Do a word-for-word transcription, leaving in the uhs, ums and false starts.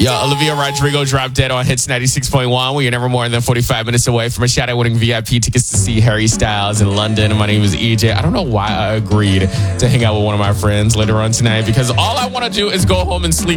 Yo, Olivia Rodrigo dropped dead on Hits ninety-six point one. We are never more than forty-five minutes away from a shout-out-winning V I P tickets to see Harry Styles in London. My name is E J. I don't know why I agreed to hang out with one of my friends later on tonight because all I want to do is go home and sleep